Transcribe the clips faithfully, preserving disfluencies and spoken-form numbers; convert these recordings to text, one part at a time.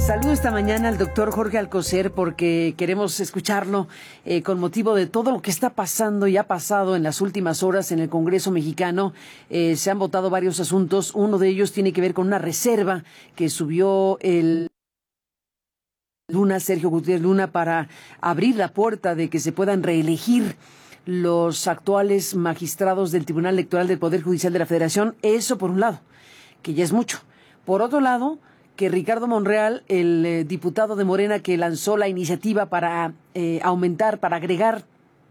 Saludo esta mañana al doctor Jorge Alcocer porque queremos escucharlo eh, con motivo de todo lo que está pasando y ha pasado en las últimas horas en el Congreso mexicano. Eh, se han votado varios asuntos. Uno de ellos tiene que ver con una reserva que subió el Luna, Sergio Gutiérrez Luna, para abrir la puerta de que se puedan reelegir los actuales magistrados del Tribunal Electoral del Poder Judicial de la Federación. Eso por un lado, que ya es mucho. Por otro lado, que Ricardo Monreal, el eh, diputado de Morena que lanzó la iniciativa para eh, aumentar, para agregar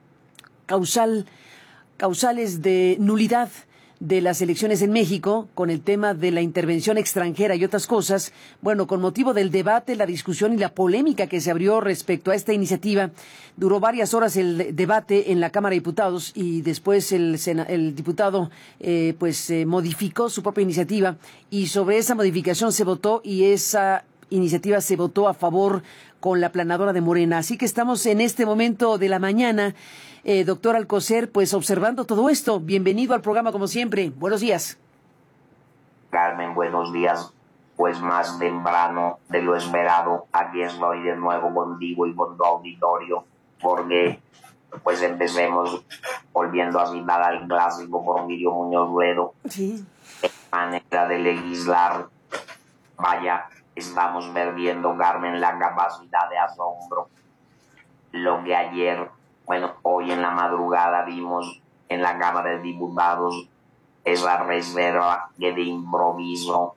causal, causales de nulidad de las elecciones en México con el tema de la intervención extranjera y otras cosas. Bueno, con motivo del debate, la discusión y la polémica que se abrió respecto a esta iniciativa, duró varias horas el debate en la Cámara de Diputados y después el, el diputado eh, pues eh, modificó su propia iniciativa y sobre esa modificación se votó y esa iniciativa se votó a favor con la planadora de Morena. Así que estamos en este momento de la mañana, eh, doctor Alcocer, pues observando todo esto. Bienvenido al programa como siempre. Buenos días. Carmen, buenos días. Pues más temprano de lo esperado, aquí estoy de nuevo contigo y con tu auditorio, porque pues empecemos volviendo a citar al clásico Porfirio Muñoz Ledo. Sí. Manera de legislar, vaya, estamos perdiendo, Carmen, la capacidad de asombro. Lo que ayer, bueno, hoy en la madrugada vimos en la Cámara de Diputados, esa reserva que de improviso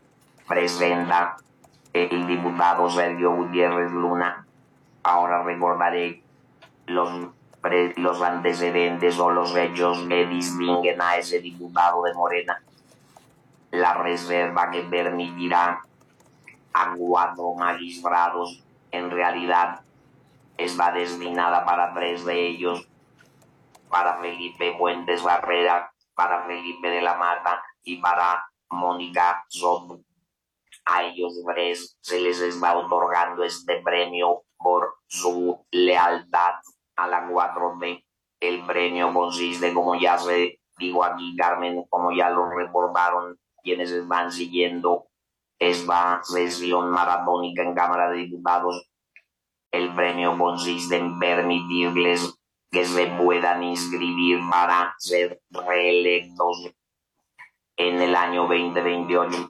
presenta el diputado Sergio Gutiérrez Luna. Ahora recordaré los, los antecedentes o los hechos que distinguen a ese diputado de Morena. La reserva que permitirá a cuatro magistrados, en realidad está destinada para tres de ellos, para Felipe Fuentes Barrera, para Felipe de la Mata y para Mónica Soto. A ellos tres se les está otorgando este premio por su lealtad a la cuatro T. El premio consiste, como ya se dijo aquí, Carmen, como ya lo reportaron quienes están siguiendo esta sesión maratónica en Cámara de Diputados, el premio consiste en permitirles que se puedan inscribir para ser reelectos en el año veinte veintiocho.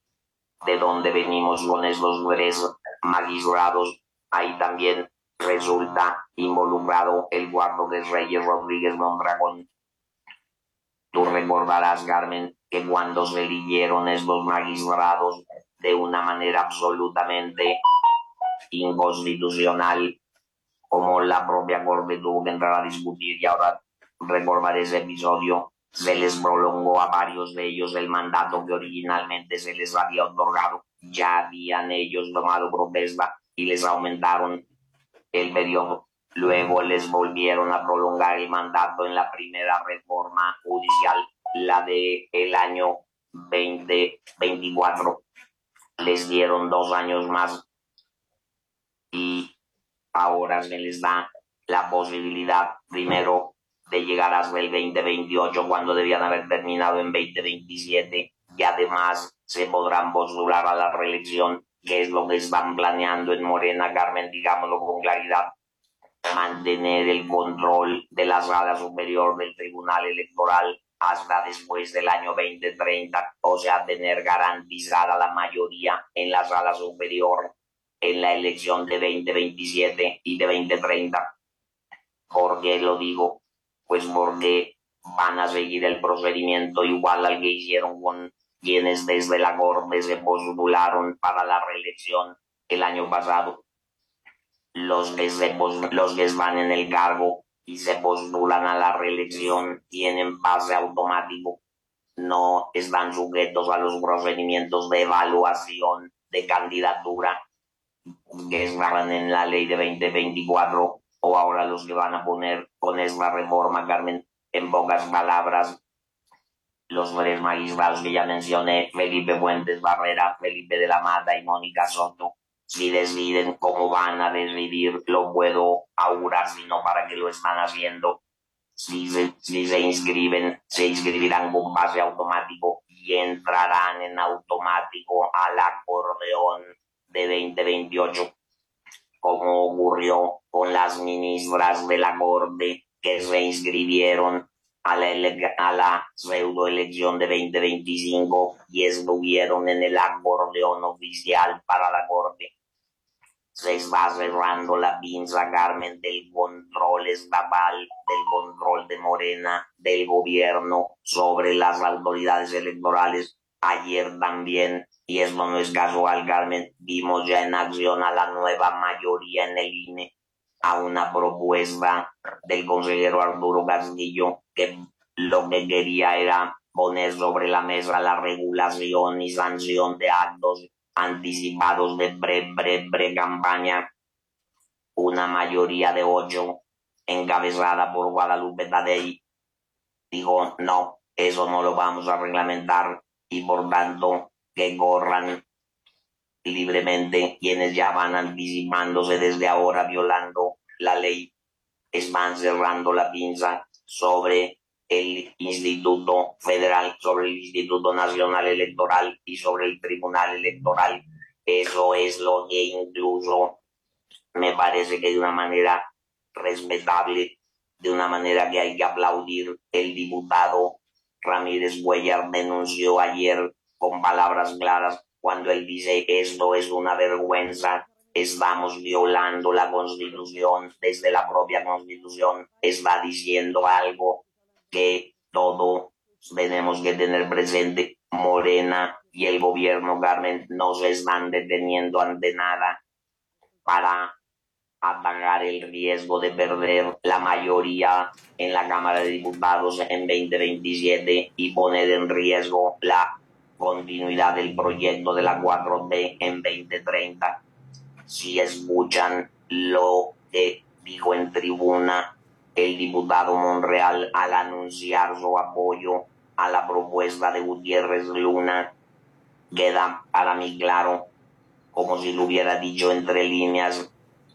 De donde venimos con estos tres magistrados, ahí también resulta involucrado el cuarto de Reyes Rodríguez Mondragón. Tú recordarás, Carmen, que cuando se eligieron estos magistrados de una manera absolutamente inconstitucional, como la propia Corte tuvo que entrar a discutir, y ahora recordar ese episodio, se les prolongó a varios de ellos el mandato que originalmente se les había otorgado. Ya habían ellos tomado protesta y les aumentaron el periodo. Luego les volvieron a prolongar el mandato en la primera reforma judicial, la de el año veinte veinticuatro. Les dieron dos años más y ahora se les da la posibilidad, primero, de llegar hasta el veinte veintiocho, cuando debían haber terminado en veinte veintisiete, y además se podrán postular a la reelección, que es lo que están planeando en Morena, Carmen, digámoslo con claridad. Mantener el control de la sala superior del Tribunal Electoral hasta después del año veinte treinta, o sea, tener garantizada la mayoría en la sala superior en la elección de veinte veintisiete y de veinte treinta. ¿Por qué lo digo? Pues porque van a seguir el procedimiento igual al que hicieron con quienes desde la Corte se postularon para la reelección el año pasado. Los que, se, los que van en el cargo y se postulan a la reelección tienen pase automático, no están sujetos a los procedimientos de evaluación de candidatura que estaban en la ley de veinte veinticuatro, o ahora los que van a poner con esta reforma, Carmen. En pocas palabras, los tres magistrados que ya mencioné, Felipe Fuentes Barrera, Felipe de la Mata y Mónica Soto, si deciden cómo van a decidir, lo puedo augurar, sino para que lo están haciendo. Si se, si se inscriben, se inscribirán con pase automático y entrarán en automático al acordeón de veinte veintiocho, como ocurrió con las ministras de la Corte que se inscribieron a la, ele- a la pseudoelección de veinte veinticinco y estuvieron en el acordeón oficial para la Corte. Se está cerrando la pinza, Carmen, del control estatal, del control de Morena, del gobierno sobre las autoridades electorales. Ayer también, y esto no es casual, Carmen, vimos ya en acción a la nueva mayoría en el I N E, a una propuesta del consejero Arturo Castillo que lo que quería era poner sobre la mesa la regulación y sanción de actos anticipados de pre, pre, pre campaña. Una mayoría de ocho, encabezada por Guadalupe Tadei, dijo no, eso no lo vamos a reglamentar y por tanto que corran libremente quienes ya van anticipándose desde ahora violando la ley. Están cerrando la pinza sobre el Instituto Federal, sobre el Instituto Nacional Electoral y sobre el Tribunal Electoral. Eso es lo que incluso me parece que de una manera respetable, de una manera que hay que aplaudir, el diputado Ramírez Cuellar denunció ayer con palabras claras cuando él dice esto es una vergüenza. Estamos violando la Constitución, desde la propia Constitución está diciendo algo que todos tenemos que tener presente. Morena y el gobierno, Carmen, no se están deteniendo ante nada para atacar el riesgo de perder la mayoría en la Cámara de Diputados en veinte veintisiete y poner en riesgo la continuidad del proyecto de la cuatro T en veinte treinta. Si escuchan lo que dijo en tribuna el diputado Monreal al anunciar su apoyo a la propuesta de Gutiérrez Luna, queda para mí claro, como si lo hubiera dicho entre líneas,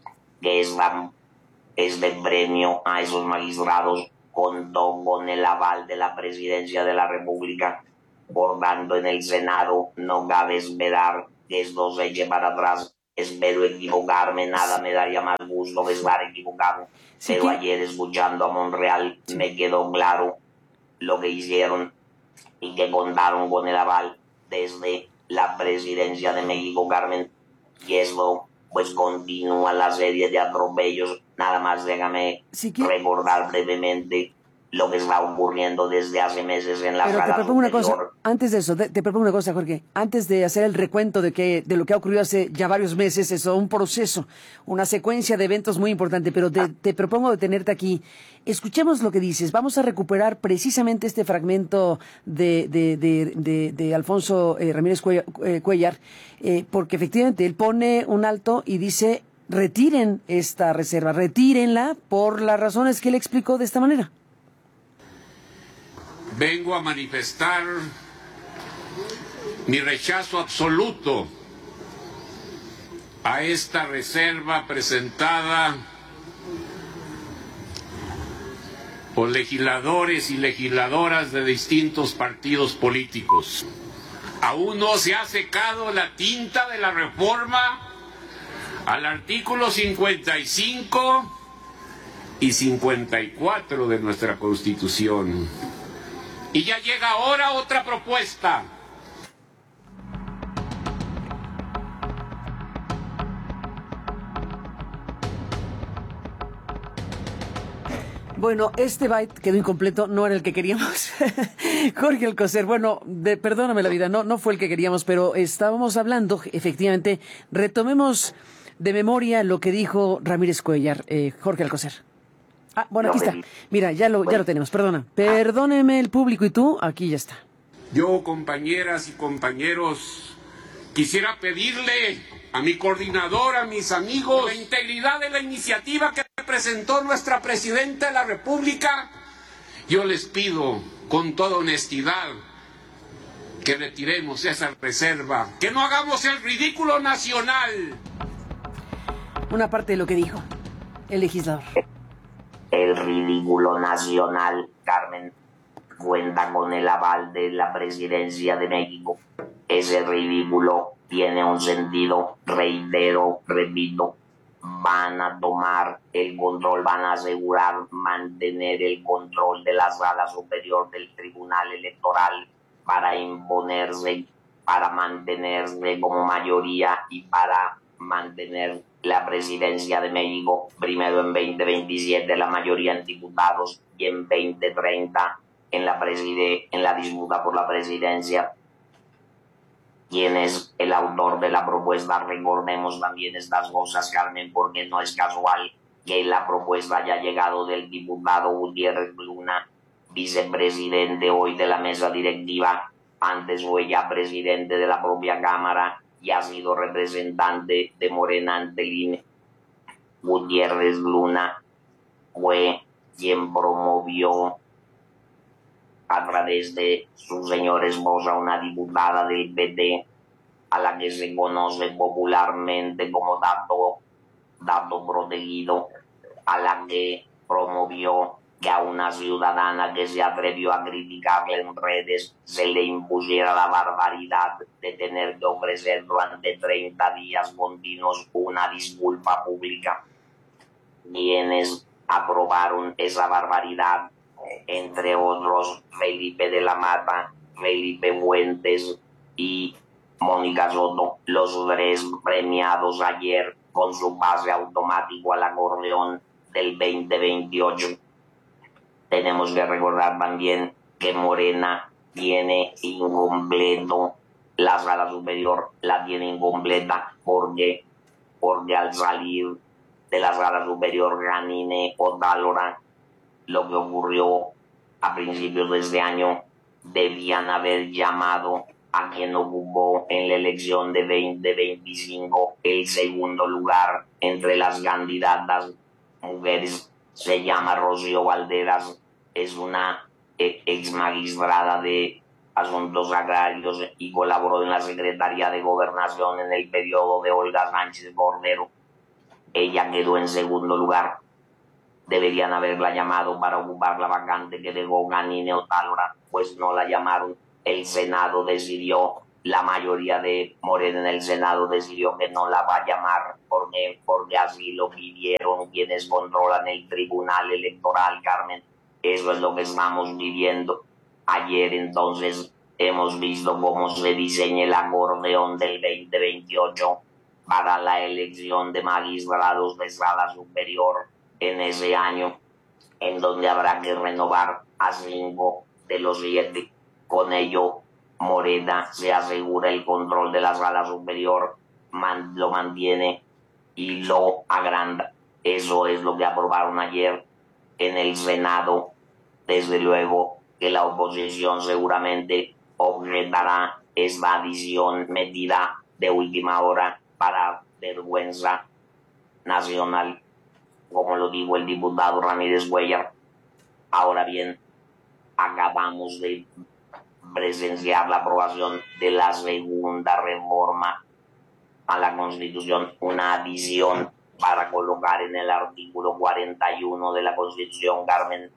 que es la, este premio a esos magistrados contó con el aval de la Presidencia de la República. Por tanto, en el Senado no cabe esperar que esto se eche para atrás. Espero equivocarme, nada me daría más gusto que estar equivocado. Sí, pero que... ayer, escuchando a Monreal, sí, me quedó claro lo que hicieron y que contaron con el aval desde la Presidencia de México, Carmen. Y eso pues continúa la serie de atropellos. Nada más déjame sí que... recordar brevemente lo que está ocurriendo desde hace meses en la Pero sala te propongo superior. una cosa, antes de eso, te, te propongo una cosa, Jorge, antes de hacer el recuento de que de lo que ha ocurrido hace ya varios meses, es un proceso, una secuencia de eventos muy importante, pero te, te propongo detenerte aquí. Escuchemos lo que dices, vamos a recuperar precisamente este fragmento de, de, de, de, de Alfonso eh, Ramírez Cuellar, eh, Cuellar eh, porque efectivamente él pone un alto y dice, retiren esta reserva, retírenla por las razones que él explicó de esta manera. Vengo a manifestar mi rechazo absoluto a esta reserva presentada por legisladores y legisladoras de distintos partidos políticos. Aún no se ha secado la tinta de la reforma al artículo cincuenta y cinco y cincuenta y cuatro de nuestra Constitución. Y ya llega ahora otra propuesta. Bueno, este byte quedó incompleto, no era el que queríamos. Jorge Alcocer, bueno, de, perdóname la vida, no, no fue el que queríamos, pero estábamos hablando, efectivamente, retomemos de memoria lo que dijo Ramírez Cuellar, eh, Jorge Alcocer. Ah, bueno, aquí está. Mira, ya lo, ya lo tenemos, perdona. Perdóneme el público y tú, aquí ya está. Yo, compañeras y compañeros, quisiera pedirle a mi coordinador, a mis amigos, la integridad de la iniciativa que presentó nuestra Presidenta de la República. Yo les pido con toda honestidad que retiremos esa reserva, que no hagamos el ridículo nacional. Una parte de lo que dijo el legislador. El ridículo nacional, Carmen, cuenta con el aval de la Presidencia de México. Ese ridículo tiene un sentido, reitero, repito, van a tomar el control, van a asegurar mantener el control de la sala superior del Tribunal Electoral para imponerse, para mantenerse como mayoría y para mantener la presidencia de México, primero en veinte veintisiete la mayoría en diputados y en veinte treinta en la, preside en la disputa por la presidencia. ¿Quién es el autor de la propuesta? Recordemos también estas cosas, Carmen, porque no es casual que la propuesta haya llegado del diputado Gutiérrez Luna, vicepresidente hoy de la mesa directiva, antes fue ya presidente de la propia Cámara y ha sido representante de Morena ante el I N E. Gutiérrez Luna fue quien promovió a través de su señora esposa, una diputada del P T, a la que se conoce popularmente como dato, dato protegido, a la que promovió que a una ciudadana que se atrevió a criticarle en redes se le impusiera la barbaridad de tener que ofrecer durante treinta días continuos una disculpa pública. Quienes aprobaron esa barbaridad, entre otros Felipe de la Mata, Felipe Fuentes y Mónica Soto, los tres premiados ayer con su pase automático al acordeón del veinte veintiocho. Tenemos que recordar también que Morena tiene incompleto la sala superior, la tiene incompleta porque, porque al salir de la sala superior Janine Otálora, lo que ocurrió a principios de este año, debían haber llamado a quien ocupó en la elección de veinte veinticinco el segundo lugar entre las candidatas mujeres. Se llama Rocío Valderas, es una ex magistrada de Asuntos Agrarios y colaboró en la Secretaría de Gobernación en el periodo de Olga Sánchez Cordero. Ella quedó en segundo lugar. Deberían haberla llamado para ocupar la vacante que dejó Janine Otálora, pues no la llamaron. El Senado decidió, la mayoría de Morena en el Senado decidió que no la va a llamar porque, porque así lo pidieron quienes controlan el Tribunal Electoral, Carmen. Eso es lo que estamos viviendo. Ayer entonces hemos visto cómo se diseña el acordeón del veinte veintiocho para la elección de magistrados de sala superior en ese año, en donde habrá que renovar a cinco de los siete. Con ello, Morena se asegura el control de la sala superior, man, lo mantiene y lo agranda. Eso es lo que aprobaron ayer en el Senado. Desde luego que la oposición seguramente objetará esta adición metida de última hora para vergüenza nacional, como lo dijo el diputado Ramírez Cuellar. Ahora bien, acabamos de presenciar la aprobación de la segunda reforma a la Constitución, una adición para colocar en el artículo cuarenta y uno de la Constitución, Carmen,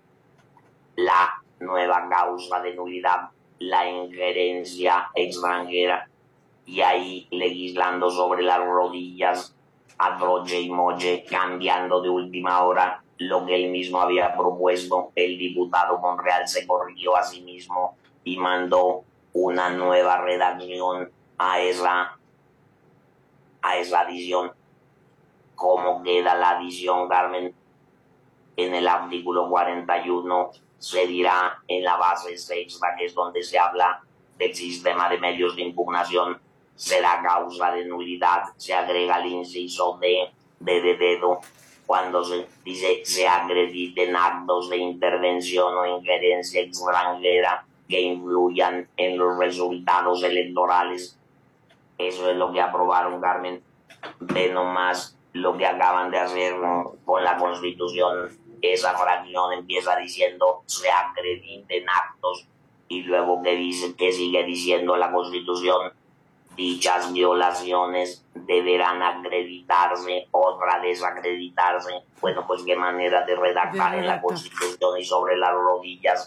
la nueva causa de nulidad, la injerencia extranjera, y ahí legislando sobre las rodillas a troche y moche, cambiando de última hora lo que él mismo había propuesto. El diputado Monreal se corrigió a sí mismo y mandó una nueva redacción a esa, a esa adición. ¿Cómo queda la adición, Carmen? En el artículo cuarenta y uno se dirá en la base sexta, que es donde se habla del sistema de medios de impugnación, será causa de nulidad. Se agrega el inciso D de, de dedo cuando se dice se acrediten actos de intervención o injerencia extranjera que influyan en los resultados electorales. Eso es lo que aprobaron, Carmen. Ve nomás lo que acaban de hacer con la Constitución. Esa fracción empieza diciendo se acrediten actos y luego que dice, que sigue diciendo la Constitución, dichas violaciones deberán acreditarse, otra desacreditarse. Bueno, pues qué manera de redactar, de redactar en la Constitución y sobre las rodillas.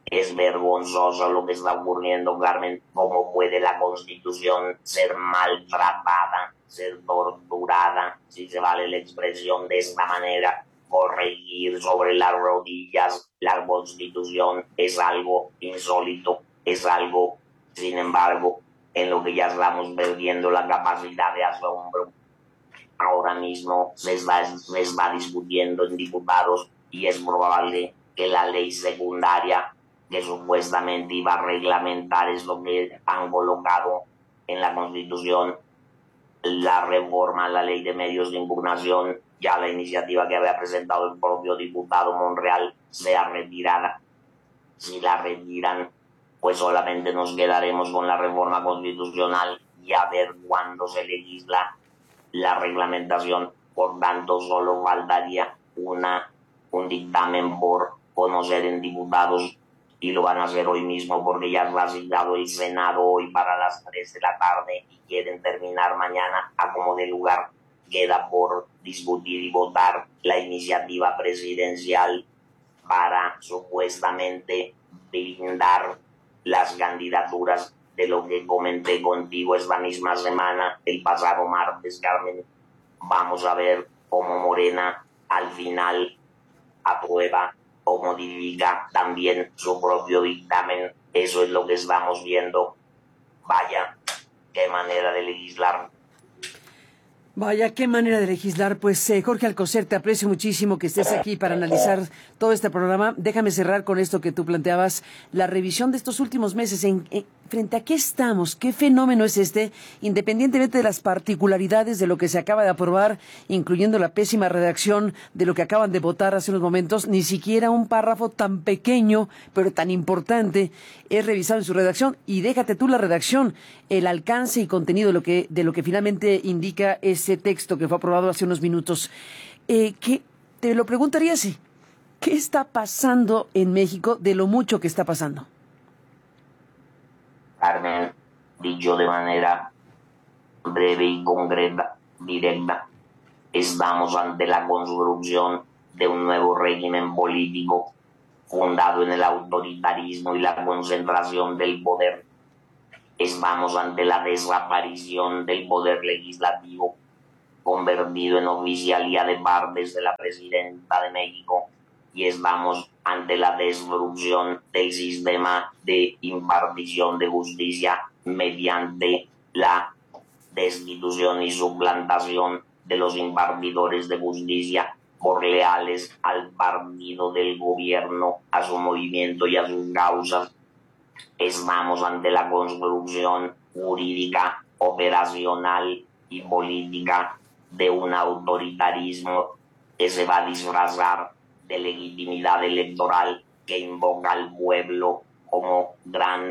Es vergonzoso lo que está ocurriendo, Carmen. ¿Cómo puede la Constitución ser maltratada, ser torturada, si se vale la expresión de esta manera? Corregir sobre las rodillas la Constitución es algo insólito, es algo, sin embargo, en lo que ya estamos perdiendo la capacidad de asombro. Ahora mismo se está, se está discutiendo en diputados y es probable que la ley secundaria que supuestamente iba a reglamentar esto que han colocado en la Constitución, la reforma a la ley de medios de impugnación, ya la iniciativa que había presentado el propio diputado Monreal, sea retirada. Si la retiran, pues solamente nos quedaremos con la reforma constitucional y a ver cuándo se legisla la reglamentación. Por tanto, solo faltaría una, un dictamen por conocer en diputados y lo van a hacer hoy mismo porque ya está citado el Senado hoy para las tres de la tarde y quieren terminar mañana a como de lugar. Queda por discutir y votar la iniciativa presidencial para supuestamente blindar las candidaturas de lo que comenté contigo esta misma semana, el pasado martes, Carmen. Vamos a ver cómo Morena al final aprueba o modifica también su propio dictamen. Eso es lo que estamos viendo. Vaya, qué manera de legislar. Vaya, qué manera de legislar. Pues eh, Jorge Alcocer, te aprecio muchísimo que estés aquí para analizar todo este programa. Déjame cerrar con esto que tú planteabas, la revisión de estos últimos meses. En, en, ¿Frente a qué estamos? ¿Qué fenómeno es este? Independientemente de las particularidades de lo que se acaba de aprobar, incluyendo la pésima redacción de lo que acaban de votar hace unos momentos, ni siquiera un párrafo tan pequeño, pero tan importante, es revisado en su redacción. Y déjate tú la redacción, el alcance y contenido de lo que, de lo que finalmente indica ese texto que fue aprobado hace unos minutos. Eh, ¿qué? Te lo preguntaría así. ¿Qué está pasando en México de lo mucho que está pasando? Carmen, dicho de manera breve y concreta, directa, estamos ante la construcción de un nuevo régimen político fundado en el autoritarismo y la concentración del poder. Estamos ante la desaparición del poder legislativo, convertido en oficialía de partes de la presidenta de México, y estamos ante la destrucción del sistema de impartición de justicia mediante la destitución y suplantación de los impartidores de justicia por leales al partido del gobierno, a su movimiento y a sus causas. Estamos ante la construcción jurídica, operacional y política de un autoritarismo que se va a disfrazar de legitimidad electoral, que invoca al pueblo como gran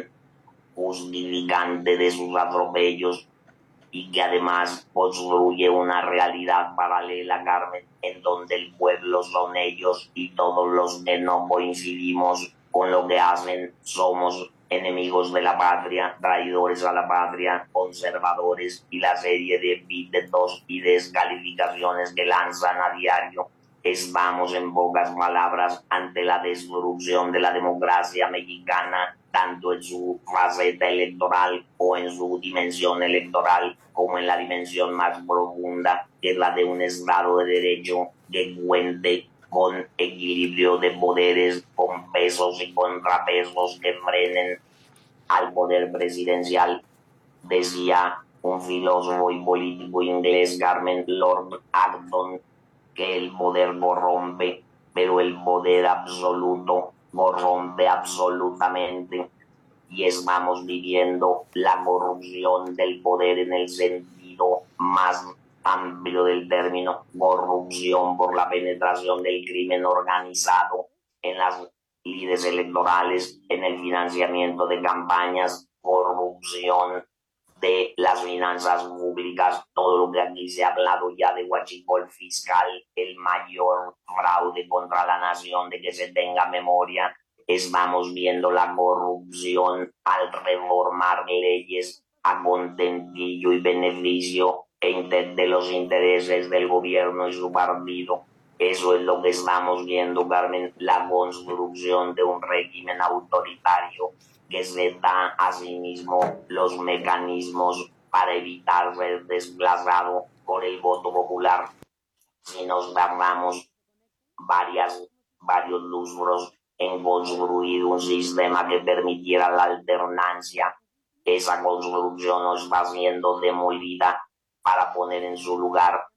justificante de sus atropellos y que además construye una realidad paralela, Carmen, en donde el pueblo son ellos y todos los que no coincidimos con lo que hacen somos enemigos de la patria, traidores a la patria, conservadores y la serie de epítetos y descalificaciones que lanzan a diario. Estamos, en pocas palabras, ante la destrucción de la democracia mexicana, tanto en su faceta electoral o en su dimensión electoral, como en la dimensión más profunda, que es la de un Estado de Derecho que cuente con equilibrio de poderes, con pesos y contrapesos que frenen al poder presidencial. Decía un filósofo y político inglés, Carmen, Lord Acton, que el poder corrompe, pero el poder absoluto corrompe absolutamente. Y estamos viviendo la corrupción del poder en el sentido más amplio del término, corrupción por la penetración del crimen organizado en las lides electorales, en el financiamiento de campañas, corrupción de las finanzas públicas, todo lo que aquí se ha hablado ya de huachicol fiscal, el mayor fraude contra la nación de que se tenga memoria. Estamos viendo la corrupción al reformar leyes a contentillo y beneficio de los intereses del gobierno y su partido. Eso es lo que estamos viendo, Carmen, la construcción de un régimen autoritario que se da a sí mismo los mecanismos para evitar ser desplazado por el voto popular. Si nos tardamos varias, varios lustros en construir un sistema que permitiera la alternancia, esa construcción nos está siendo demolida para poner en su lugar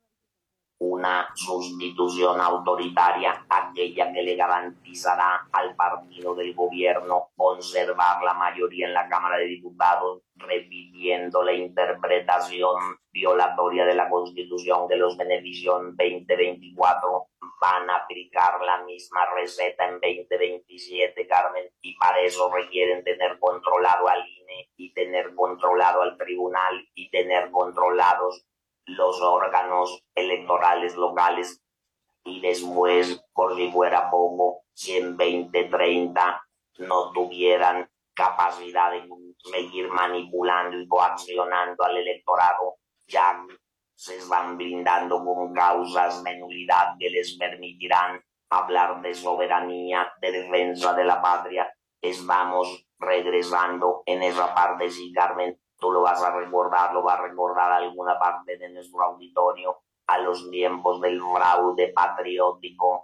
una sustitución autoritaria, aquella que le garantizará al partido del gobierno conservar la mayoría en la Cámara de Diputados, repitiendo la interpretación violatoria de la Constitución que los benefició en veinte veinticuatro. Van a aplicar la misma receta en veinte veintisiete, Carmen, y para eso requieren tener controlado al I N E y tener controlado al tribunal y tener controlados los órganos electorales locales. Y después, por si fuera poco, si en veinte treinta no tuvieran capacidad de seguir manipulando y coaccionando al electorado, ya se están brindando con causas de nulidad que les permitirán hablar de soberanía, de defensa de la patria. Estamos regresando en esa parte, sí, Carmen. Tú lo vas a recordar, lo va a recordar alguna parte de nuestro auditorio, a los tiempos del fraude patriótico.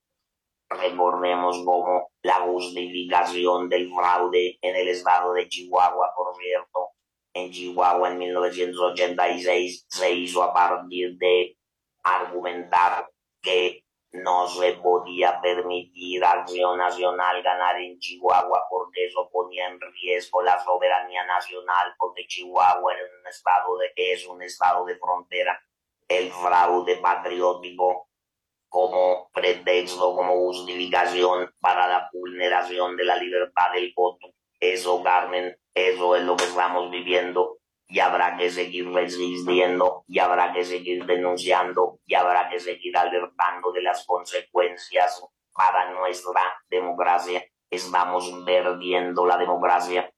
Recordemos cómo la justificación del fraude en el estado de Chihuahua, por cierto, en Chihuahua en mil novecientos ochenta y seis se hizo a partir de argumentar que no se podía permitir a Acción Nacional ganar en Chihuahua porque eso ponía en riesgo la soberanía nacional, porque Chihuahua era un estado de, es un estado de frontera. El fraude patriótico como pretexto, como justificación para la vulneración de la libertad del voto. Eso, Carmen, eso es lo que estamos viviendo. Y habrá que seguir resistiendo, y habrá que seguir denunciando, y habrá que seguir alertando de las consecuencias para nuestra democracia. Estamos perdiendo la democracia.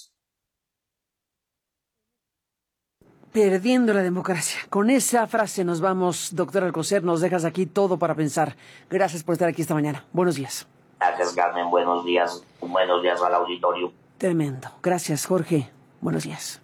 Perdiendo la democracia. Con esa frase nos vamos, doctor Alcocer. Nos dejas aquí todo para pensar. Gracias por estar aquí esta mañana. Buenos días. Gracias, Carmen. Buenos días. Buenos días al auditorio. Tremendo. Gracias, Jorge. Buenos días.